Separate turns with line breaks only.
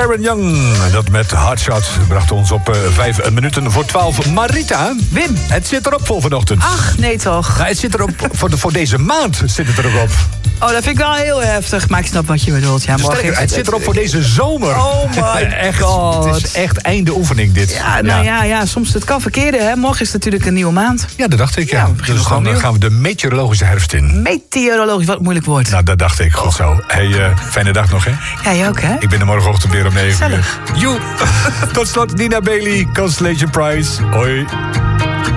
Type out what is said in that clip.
Karen Young. Dat met Hardshot bracht ons op 5 minuten voor 12. Marita.
Wim.
Het zit erop voor vanochtend.
Ach, nee toch.
Nou, het zit erop voor deze maand zit het erop op.
Oh, dat vind ik wel heel heftig. Maar ik snap wat je bedoelt. Ja,
Sterker, het zit erop voor deze zomer.
Oh my god.
Het is echt einde oefening dit.
Ja, nou ja, soms het kan verkeerde, hè. Morgen is natuurlijk een nieuwe maand.
Ja, dat dacht ik, ja.
Ja,
Dus dan gaan we de meteorologische herfst in.
Meteorologisch, wat een moeilijk woord.
Nou, dat dacht ik. Goed zo. Hey, fijne dag nog, hè?
Jij ook, hè?
Ik ben er morgenochtend weer om 9 uur.
Gezellig.
Joe. Tot slot, Nina Bailey, Constellation Prize. Hoi.